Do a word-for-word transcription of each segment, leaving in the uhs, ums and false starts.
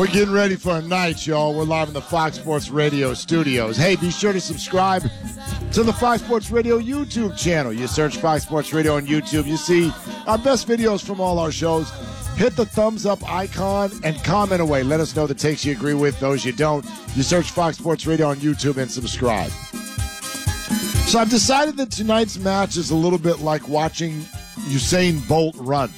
We're getting ready for a night, y'all. We're live in the Fox Sports Radio studios. Hey, be sure to subscribe to the Fox Sports Radio YouTube channel. You search Fox Sports Radio on YouTube. You see our best videos from all our shows. Hit the thumbs up icon and comment away. Let us know the takes you agree with, those you don't. You search Fox Sports Radio on YouTube and subscribe. So I've decided that tonight's match is a little bit like watching Usain Bolt run.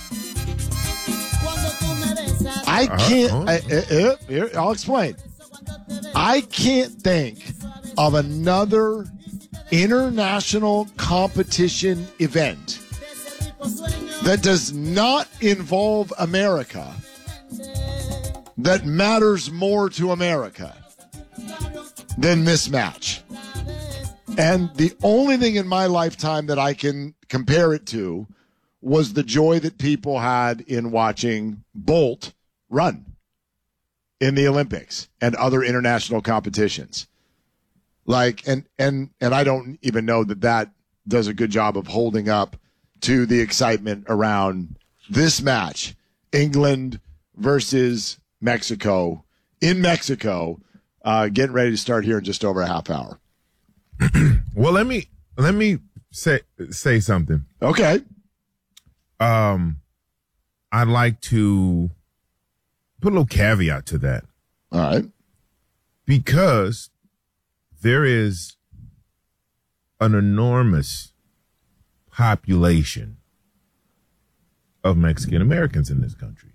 I can't, I, I, I, I'll explain. I can't think of another international competition event that does not involve America that matters more to America than this match. And the only thing in my lifetime that I can compare it to was the joy that people had in watching Bolt run in the Olympics and other international competitions. Like, and, and, and I don't even know that that does a good job of holding up to the excitement around this match, England versus Mexico, in Mexico, uh, getting ready to start here in just over a half hour. Well, let me, let me say, say something. Okay. Um, I'd like to put a little caveat to that. All right. Because there is an enormous population of Mexican Americans in this country.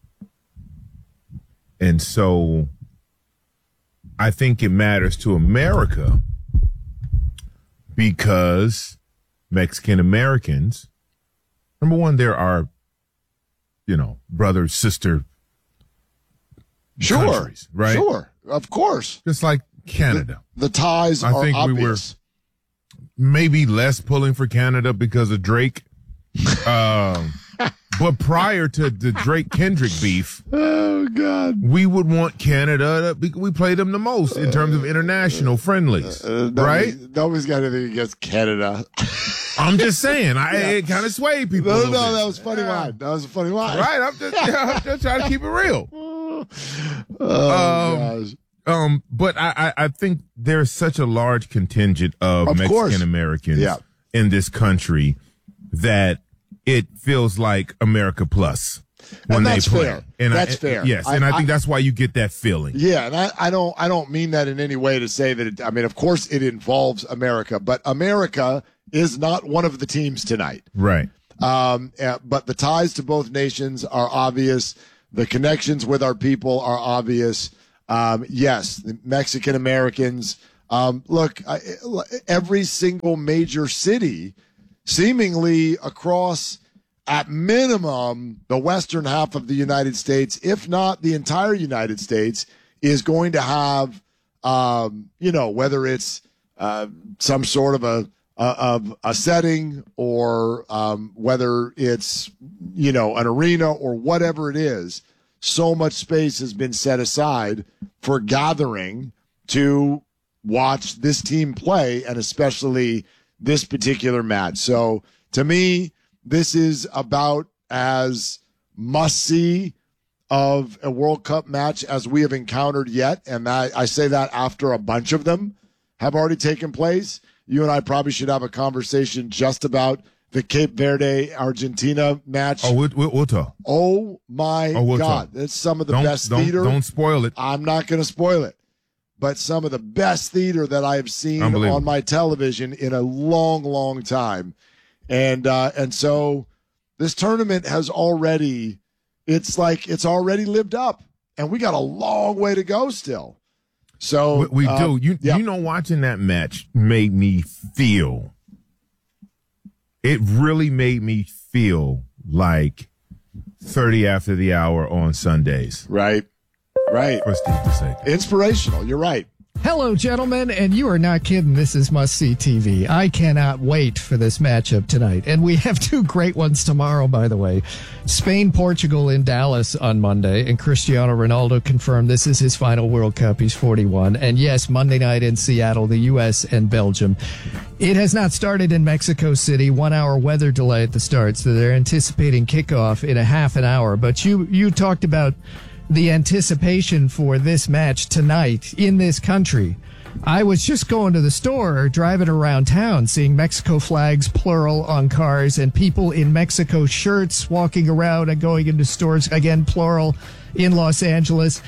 And so I think it matters to America because Mexican Americans, number one, there are, you know, brother, sister sure, countries, right? Sure, of course. Just like Canada. The, the ties I are think obvious. We were maybe less pulling for Canada because of Drake. um, but prior to the Drake-Kendrick beef, oh God, we would want Canada to, we play them the most in terms of international friendlies, uh, nobody, right? Nobody's got anything against Canada. I'm just saying, I yeah. it kind of swayed people. No, no, bit. that was a funny yeah. line. That was a funny line. Right, I'm just, yeah, I'm just trying to keep it real. Oh, um, gosh. Um, but I, I, I think there's such a large contingent of, of Mexican Americans yeah. in this country that it feels like America Plus when and they that's play. Fair. And that's I, fair. Yes, I, and I, I think that's why you get that feeling. Yeah, and I, I don't I don't mean that in any way to say that. It, I mean, of course, it involves America, but America is not one of the teams tonight. Right. Um, uh, but the ties to both nations are obvious. The connections with our people are obvious. Um, yes, the Mexican Americans. Um, look, I, every single major city, seemingly across, at minimum, the western half of the United States, if not the entire United States, is going to have, um, you know, whether it's uh, some sort of a of a setting or um, whether it's, you know, an arena or whatever it is. So much space has been set aside for gathering to watch this team play, and especially this particular match. So to me, this is about as must-see of a World Cup match as we have encountered yet, and I, I say that after a bunch of them have already taken place. You and I probably should have a conversation just about the Cape Verde Argentina match. Oh, we'll, we'll, we'll talk. Oh my oh, we'll God, talk. that's some of the don't, best don't, theater. Don't spoil it. I'm not going to spoil it, but some of the best theater that I have seen on my television in a long, long time, and uh, and so this tournament has already, it's like it's already lived up, and we got a long way to go still. So we, we uh, do. You yeah. you know, watching that match made me feel. It really made me feel like thirty after the hour on Sundays. Right, right. For Steve to say. Inspirational. You're right. Hello, gentlemen, and you are not kidding. This is must-see T V. I cannot wait for this matchup tonight. And we have two great ones tomorrow, by the way. Spain-Portugal in Dallas on Monday, and Cristiano Ronaldo confirmed this is his final World Cup. He's forty-one. And yes, Monday night in Seattle, the U S and Belgium. It has not started in Mexico City. One-hour weather delay at the start, so they're anticipating kickoff in a half an hour. But you, you talked about the anticipation for this match tonight in this country. I was just going to the store or driving around town, seeing Mexico flags, plural, on cars, and people in Mexico shirts walking around and going into stores, again, plural, in Los Angeles.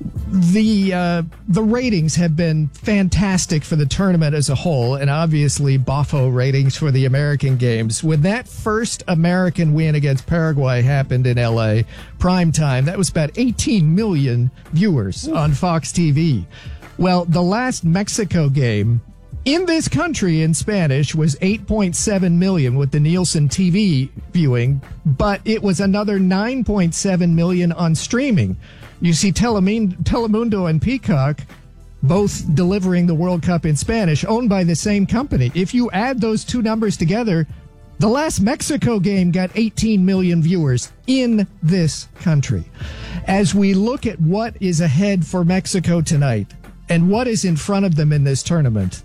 The uh, the ratings have been fantastic for the tournament as a whole, and obviously Bafo ratings for the American games. When that first American win against Paraguay happened in L A, prime time, that was about eighteen million viewers on Fox T V. Well, the last Mexico game in this country in Spanish was eight point seven million with the Nielsen T V viewing, but it was another nine point seven million on streaming. You see Telemundo and Peacock both delivering the World Cup in Spanish, owned by the same company. If you add those two numbers together, the last Mexico game got eighteen million viewers in this country. As we look at what is ahead for Mexico tonight and what is in front of them in this tournament,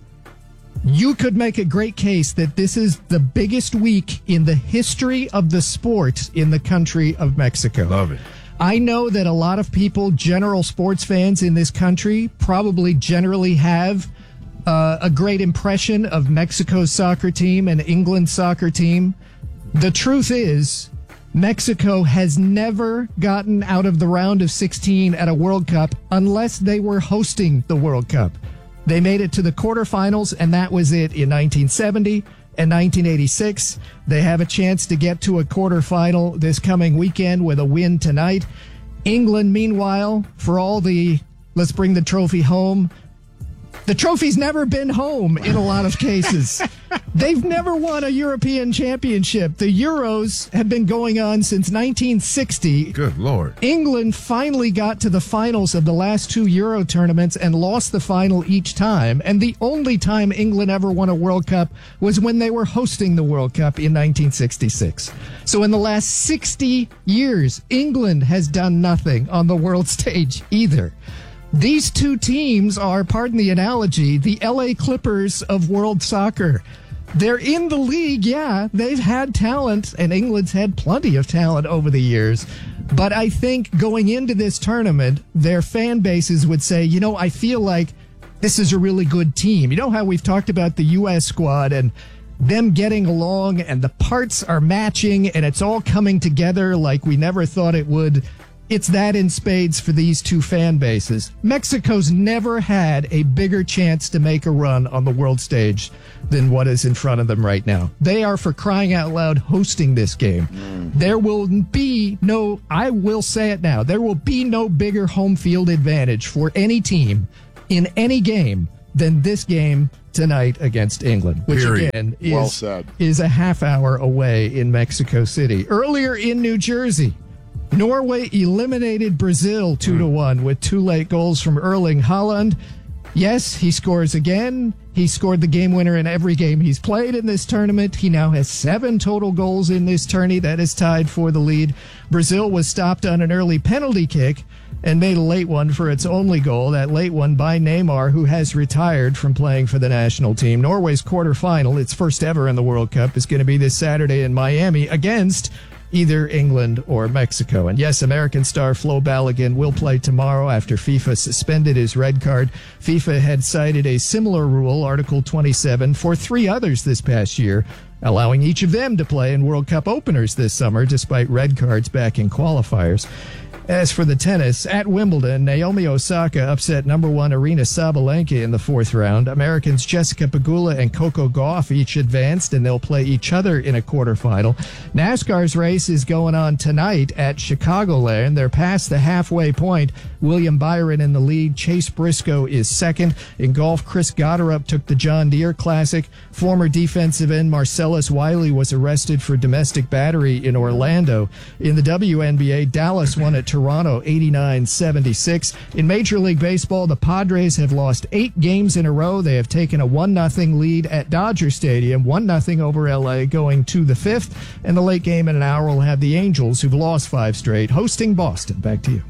you could make a great case that this is the biggest week in the history of the sport in the country of Mexico. Love it. I know that a lot of people, general sports fans in this country, probably generally have uh, a great impression of Mexico's soccer team and England's soccer team. The truth is, Mexico has never gotten out of the round of sixteen at a World Cup unless they were hosting the World Cup. They made it to the quarterfinals, and that was it in nineteen seventy and nineteen eighty-six. They have a chance to get to a quarterfinal this coming weekend with a win tonight. England, meanwhile, for all the let's bring the trophy home, the trophy's never been home in a lot of cases. They've never won a European championship. The Euros have been going on since nineteen sixty. Good Lord. England finally got to the finals of the last two Euro tournaments and lost the final each time. And the only time England ever won a World Cup was when they were hosting the World Cup in nineteen sixty-six. So in the last sixty years, England has done nothing on the world stage either. These two teams are, pardon the analogy, the L A Clippers of world soccer. They're in the league, yeah. They've had talent, and England's had plenty of talent over the years. But I think going into this tournament, their fan bases would say, you know, I feel like this is a really good team. You know how we've talked about the U S squad and them getting along, and the parts are matching, and it's all coming together like we never thought it would. It's that in spades for these two fan bases. Mexico's never had a bigger chance to make a run on the world stage than what is in front of them right now. They are, for crying out loud, hosting this game. Mm. There will be no, I will say it now, there will be no bigger home field advantage for any team in any game than this game tonight against England, which Period. again is, well said. is a half hour away in Mexico City. Earlier in New Jersey, Norway eliminated Brazil two to one with two late goals from Erling Haaland. Yes, he scores again. He scored the game winner in every game he's played in this tournament. He now has seven total goals in this tourney. That is tied for the lead. Brazil was stopped on an early penalty kick and made a late one for its only goal. That late one by Neymar, who has retired from playing for the national team. Norway's quarterfinal, its first ever in the World Cup, is going to be this Saturday in Miami against either England or Mexico. And yes, American star Flo Balogun will play tomorrow after FIFA suspended his red card. FIFA had cited a similar rule, Article twenty-seven, for three others this past year, allowing each of them to play in World Cup openers this summer, despite red cards back in qualifiers. As for the tennis, at Wimbledon, Naomi Osaka upset number one Aryna Sabalenka in the fourth round. Americans Jessica Pegula and Coco Gauff each advanced, and they'll play each other in a quarterfinal. NASCAR's race is going on tonight at Chicagoland. They're past the halfway point. William Byron in the lead. Chase Briscoe is second. In golf, Chris Gotterup took the John Deere Classic. Former defensive end Marcellus Wiley was arrested for domestic battery in Orlando. In the W N B A, Dallas won at Toronto eighty-nine seventy-six. In Major League Baseball, the Padres have lost eight games in a row. They have taken a one nothing lead at Dodger Stadium, one nothing over L A going to the fifth. And the late game in an hour will have the Angels, who've lost five straight, hosting Boston. Back to you.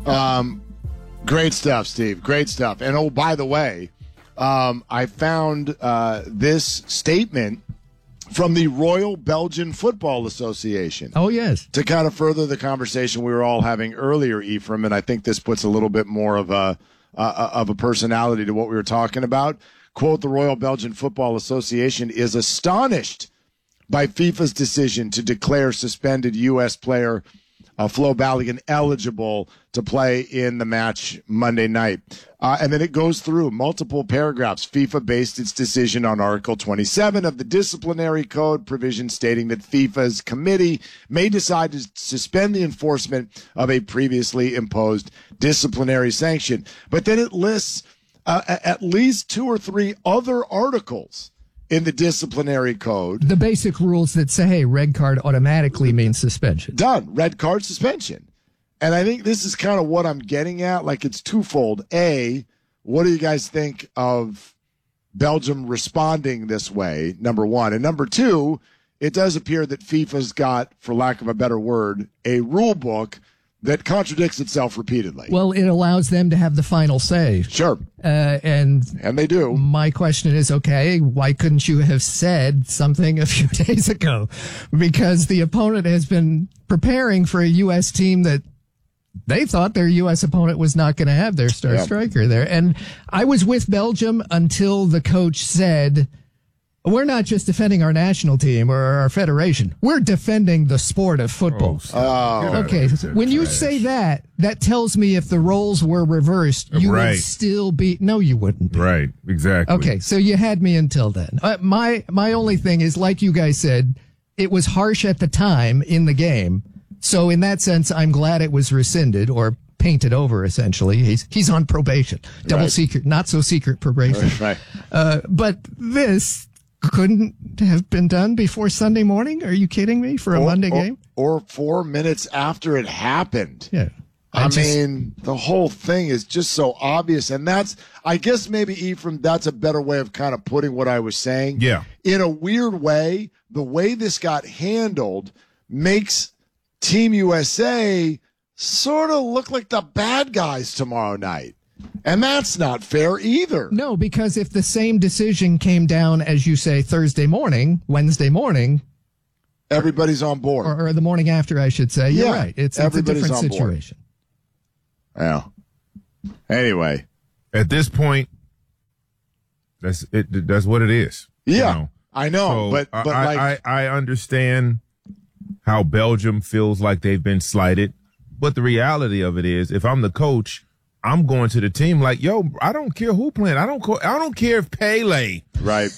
Um, great stuff, Steve. Great stuff. And oh, by the way, um, I found uh, this statement from the Royal Belgian Football Association. Oh, yes. To kind of further the conversation we were all having earlier, Ephraim, and I think this puts a little bit more of a uh, of a personality to what we were talking about. Quote, the Royal Belgian Football Association is astonished by FIFA's decision to declare suspended U S player uh, Flo Balogun eligible to play in the match Monday night. Uh, and then it goes through multiple paragraphs. FIFA based its decision on Article twenty-seven of the Disciplinary Code, provision stating that FIFA's committee may decide to suspend the enforcement of a previously imposed disciplinary sanction. But then it lists uh, at least two or three other articles in the disciplinary code. The basic rules that say, hey, red card automatically means suspension. Done. Red card suspension. And I think this is kind of what I'm getting at. Like, it's twofold. A, what do you guys think of Belgium responding this way? Number one. And number two, it does appear that FIFA's got, for lack of a better word, a rule book that contradicts itself repeatedly. Well, it allows them to have the final say. Sure. Uh, and and they do. My question is, okay, why couldn't you have said something a few days ago? Because the opponent has been preparing for a U S team that they thought their U S opponent was not going to have their star yeah. striker there. And I was with Belgium until the coach said, we're not just defending our national team or our federation. We're defending the sport of football. Oh, okay. When you say that, that tells me if the roles were reversed, you right. would still be. No, you wouldn't be. Right. Exactly. Okay. So you had me until then. Uh, my my only thing is, like you guys said, it was harsh at the time in the game. So in that sense, I'm glad it was rescinded or painted over. Essentially, he's he's on probation, double right. secret, not so secret probation. Right. Uh, but this couldn't have been done before Sunday morning? Are you kidding me? For a or, Monday or, game? Or four minutes after it happened. Yeah. I, I just, mean, the whole thing is just so obvious. And that's, I guess maybe, Ephraim, that's a better way of kind of putting what I was saying. Yeah. In a weird way, the way this got handled makes Team U S A sort of look like the bad guys tomorrow night. And that's not fair either. No, because if the same decision came down, as you say, Thursday morning, Wednesday morning, everybody's on board. Or, or the morning after, I should say. You're yeah, right. It's, it's a different situation. Yeah. Anyway. At this point, that's it. That's what it is. Yeah, you know? I know. So but but I, like, I, I understand how Belgium feels like they've been slighted. But the reality of it is, if I'm the coach, I'm going to the team like, yo, I don't care who playing. I don't. Co- I don't care if Pele right.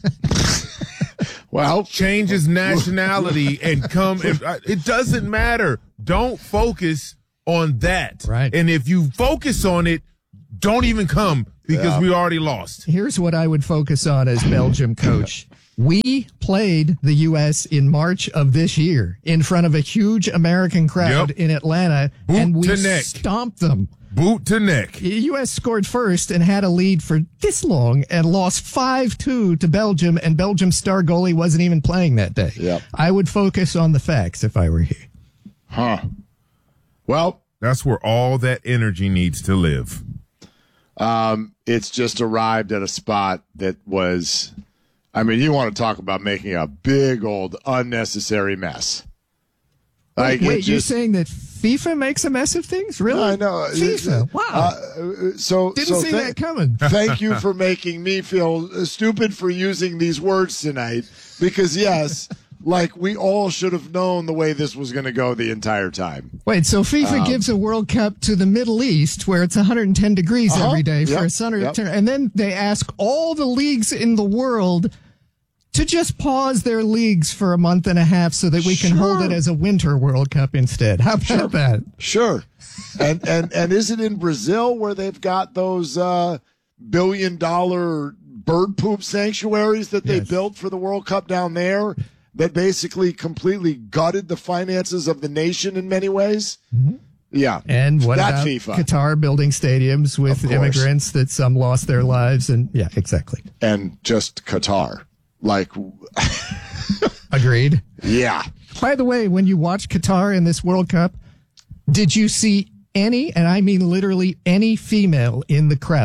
Well, changes nationality and come. And, uh, it doesn't matter. Don't focus on that. Right. And if you focus on it, don't even come because yeah. we already lost. Here's what I would focus on as Belgium coach. We played the U S in March of this year in front of a huge American crowd Yep. in Atlanta, Boot and we to neck. stomped them. Boot to neck. The U S scored first and had a lead for this long and lost five two to Belgium, and Belgium's star goalie wasn't even playing that day. Yep. I would focus on the facts if I were here. Huh. Well, that's where all that energy needs to live. Um, it's just arrived at a spot that was, I mean, you want to talk about making a big old unnecessary mess. Like, wait, wait just, you're saying that FIFA makes a mess of things? Really? I know. FIFA. Wow. Uh, so Didn't so see th- that coming. Thank you for making me feel stupid for using these words tonight. Because yes, like we all should have known the way this was going to go the entire time. Wait, so FIFA um, gives a World Cup to the Middle East where it's one hundred ten degrees uh-huh, every day for yep, a summer yep. turn, and then they ask all the leagues in the world to just pause their leagues for a month and a half so that we can sure. hold it as a winter World Cup instead. How about sure. that? Sure. And and and is it in Brazil where they've got those uh, billion dollar bird poop sanctuaries that they yes. built for the World Cup down there that basically completely gutted the finances of the nation in many ways? Mm-hmm. Yeah. And what that about FIFA. Qatar building stadiums with immigrants that some lost their lives? And yeah, exactly. And just Qatar. Like, agreed. Yeah. By the way, when you watch Qatar in this World Cup, did you see any, and I mean literally any female in the crowd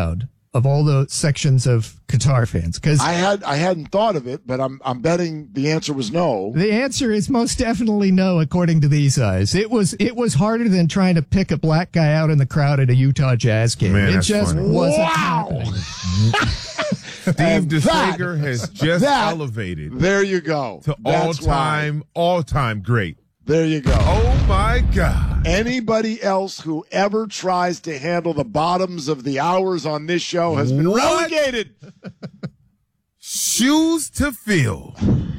of all the sections of Qatar fans? Because I had I hadn't thought of it, but I'm I'm betting the answer was no. the answer is most definitely no, according to these eyes. It was it was harder than trying to pick a black guy out in the crowd at a Utah Jazz game. Man, it that's just funny. wasn't Wow. happening. Steve And DeSager that- has just that- elevated There you go. to That's why. all-time, all-time great. There you go. Oh, my God. Anybody else who ever tries to handle the bottoms of the hours on this show has been What? relegated. Shoes to fill.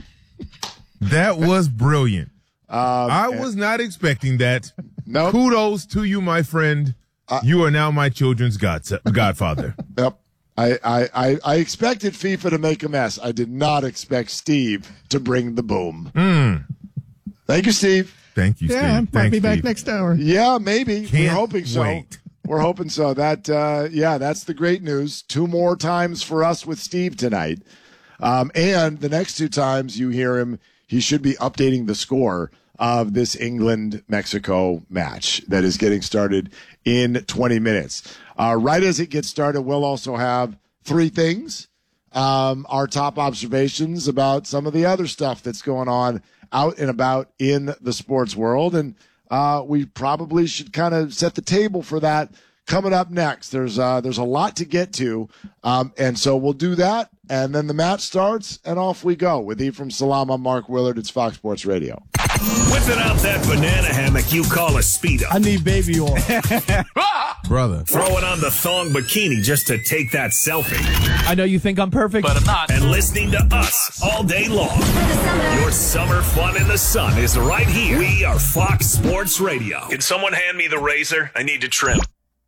That was brilliant. Um, I was not expecting that. Nope. Kudos to you, my friend. You are now my children's god- godfather. Yep. I, I, I, I expected FIFA to make a mess. I did not expect Steve to bring the boom. Mm. Thank you, Steve. Thank you, Steve. Yeah, might Thanks, be back Steve. next hour. Yeah, maybe. Can't We're hoping so. wait. We're hoping so. That uh, yeah, that's the great news. Two more times for us with Steve tonight, um, and the next two times you hear him, he should be updating the score of this England-Mexico match that is getting started in twenty minutes. Uh, right as it gets started, we'll also have three things, um, our top observations about some of the other stuff that's going on out and about in the sports world. And uh, we probably should kind of set the table for that coming up next. There's uh, there's a lot to get to. Um, and so we'll do that. And then the match starts and off we go with Ephraim Salam. I'm Mark Willard. It's Fox Sports Radio. Whipping out that banana hammock you call a Speedo. I need baby oil. Brother. Throwing on the thong bikini just to take that selfie. I know you think I'm perfect, but I'm not. And listening to us all day long. Your summer fun in the sun is right here. We are Fox Sports Radio. Can someone hand me the razor? I need to trim.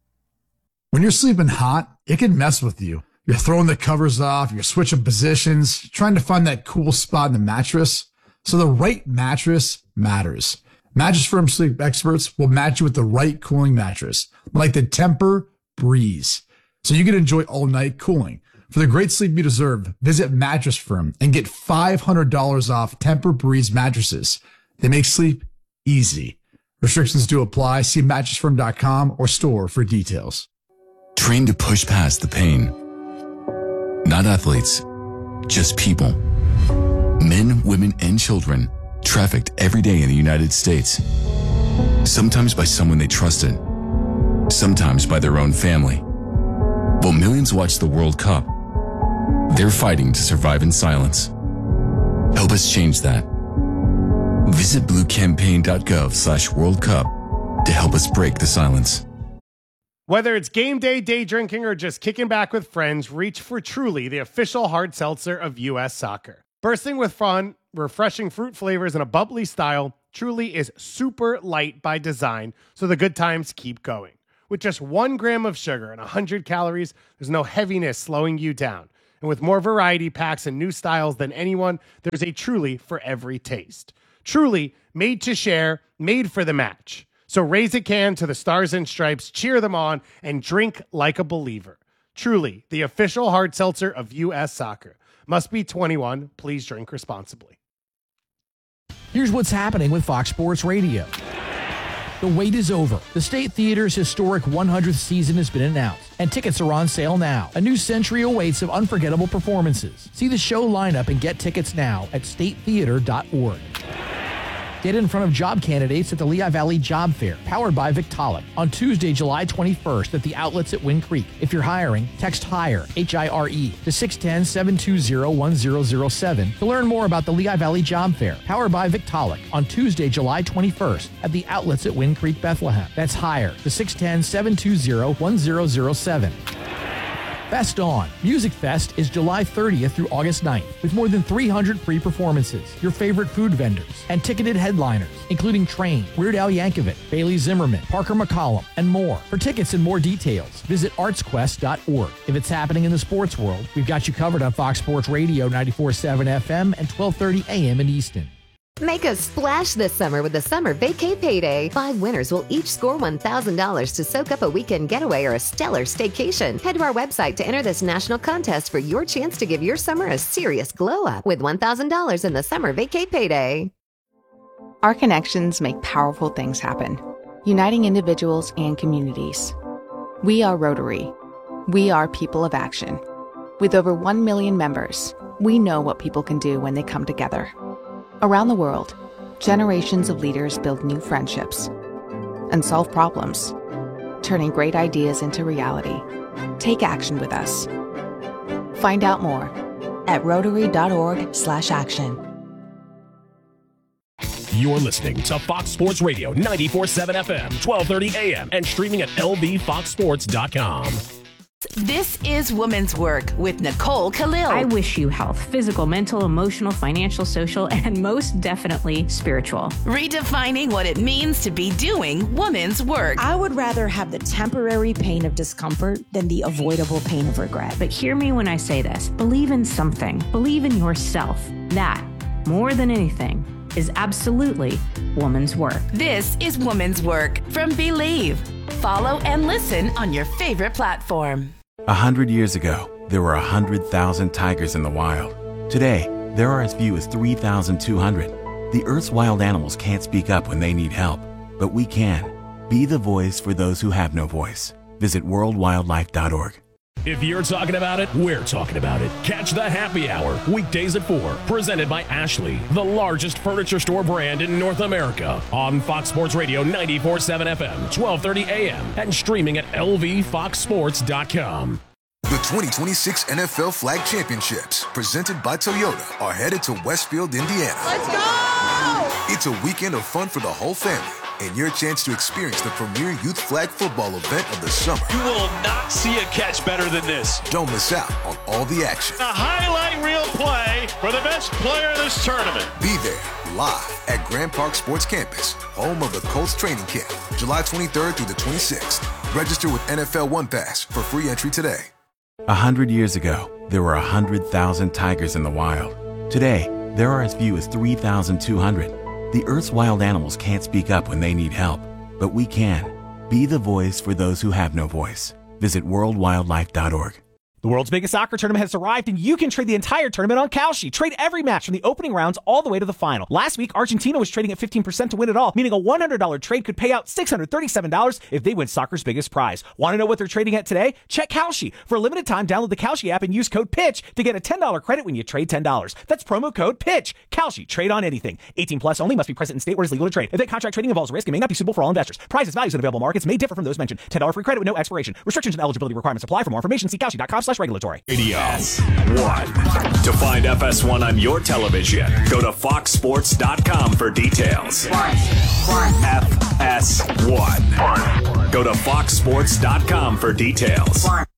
When you're sleeping hot, it can mess with you. You're throwing the covers off, you're switching positions, trying to find that cool spot in the mattress. So the right mattress matters. Mattress Firm sleep experts will match you with the right cooling mattress, like the Tempur Breeze, so you can enjoy all night cooling. For the great sleep you deserve, visit Mattress Firm and get five hundred dollars off Tempur Breeze mattresses. They make sleep easy. Restrictions do apply. See mattress firm dot com or store for details. Trained to push past the pain. Not athletes, just people. Men, women, and children trafficked every day in the United States. Sometimes by someone they trusted. Sometimes by their own family. While millions watch the World Cup, they're fighting to survive in silence. Help us change that. Visit blue campaign dot gov slash World Cup to help us break the silence. Whether it's game day, day drinking, or just kicking back with friends, reach for Truly, the official hard seltzer of U S Soccer. Bursting with fun, refreshing fruit flavors, and a bubbly style, Truly is super light by design, so the good times keep going. With just one gram of sugar and one hundred calories, there's no heaviness slowing you down. And with more variety packs and new styles than anyone, there's a Truly for every taste. Truly, made to share, made for the match. So raise a can to the Stars and Stripes, cheer them on, and drink like a believer. Truly, the official hard seltzer of U S Soccer. Must be twenty-one. Please drink responsibly. Here's what's happening with Fox Sports Radio. The wait is over. The State Theater's historic one hundredth season has been announced, and tickets are on sale now. A new century awaits of unforgettable performances. See the show lineup and get tickets now at state theater dot org. Get in front of job candidates at the Lehigh Valley Job Fair, powered by Victaulic, on Tuesday, July twenty-first at the outlets at Wind Creek. If you're hiring, text HIRE, H I R E, to six one zero, seven two zero, one zero zero seven to learn more about the Lehigh Valley Job Fair, powered by Victaulic, on Tuesday, July twenty-first at the outlets at Wind Creek, Bethlehem. That's HIRE, to six one zero, seven two zero, one zero zero seven. Fest On. Music Fest is July thirtieth through August ninth, with more than three hundred free performances, your favorite food vendors, and ticketed headliners, including Train, Weird Al Yankovic, Bailey Zimmerman, Parker McCollum, and more. For tickets and more details, visit arts quest dot org. If it's happening in the sports world, we've got you covered on Fox Sports Radio ninety-four point seven F M and twelve thirty A M in Easton. Make a splash this summer with the Summer Vacay Payday. Five winners will each score one thousand dollars to soak up a weekend getaway or a stellar staycation. Head to our website to enter this national contest for your chance to give your summer a serious glow up with one thousand dollars in the Summer Vacay Payday. Our connections make powerful things happen, uniting individuals and communities. We are Rotary. We are People of Action. With over one million members, we know what people can do when they come together. Around the world, generations of leaders build new friendships and solve problems, turning great ideas into reality. Take action with us. Find out more at rotary.org slash action. You're listening to Fox Sports Radio ninety-four point seven F M, twelve thirty A M, and streaming at L V fox sports dot com. This is Women's Work with Nicole Khalil. I wish you health, physical, mental, emotional, financial, social, and most definitely spiritual. Redefining what it means to be doing women's work. I would rather have the temporary pain of discomfort than the avoidable pain of regret. But hear me when I say this. Believe in something. Believe in yourself. That, more than anything, is absolutely woman's work. This is Woman's Work from Believe. Follow and listen on your favorite platform. A hundred years ago, there were a hundred thousand tigers in the wild. Today, there are as few as three thousand two hundred. The Earth's wild animals can't speak up when they need help, but we can. Be the voice for those who have no voice. Visit world wildlife dot org. If you're talking about it, we're talking about it. Catch the Happy Hour, weekdays at four, presented by Ashley, the largest furniture store brand in North America, on Fox Sports Radio ninety-four point seven F M, twelve thirty A M, and streaming at L V fox sports dot com. The twenty twenty-six N F L Flag Championships, presented by Toyota, are headed to Westfield, Indiana. Let's go! It's a weekend of fun for the whole family, and your chance to experience the premier youth flag football event of the summer. You will not see a catch better than this. Don't miss out on all the action. A highlight reel play for the best player of this tournament. Be there, live at Grand Park Sports Campus, home of the Colts training camp, July twenty-third through the twenty-sixth. Register with N F L One Pass for free entry today. A hundred years ago, there were a hundred thousand tigers in the wild. Today, there are as few as three thousand two hundred. The Earth's wild animals can't speak up when they need help, but we can. Be the voice for those who have no voice. Visit world wildlife dot org. The world's biggest soccer tournament has arrived, and you can trade the entire tournament on Kalshi. Trade every match from the opening rounds all the way to the final. Last week, Argentina was trading at fifteen percent to win it all, meaning a one hundred dollars trade could pay out six hundred thirty-seven dollars if they win soccer's biggest prize. Want to know what they're trading at today? Check Kalshi. For a limited time, download the Kalshi app and use code PITCH to get a ten dollars credit when you trade ten dollars. That's promo code PITCH. Kalshi. Trade on anything. eighteen plus only. Must be present in state where it's legal to trade. If that contract trading involves risk, it may not be suitable for all investors. Prices, values, and available markets may differ from those mentioned. ten dollars free credit with no expiration. Restrictions and eligibility requirements apply. For more information, see kalshi dot com slash regulatory. F S one. To find F S one on your television, go to fox sports dot com for details. F S one. Go to fox sports dot com for details.